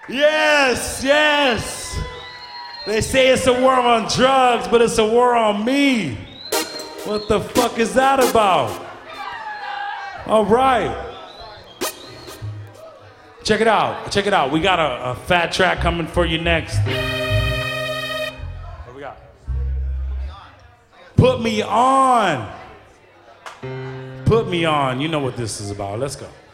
Yes, yes. They say it's a war on drugs, but it's a war on me. What the fuck is that about? All right. Check it out. Check it out. We got a fat track coming for you next. What we got? Put me on. Put me on. You know what this is about. Let's go.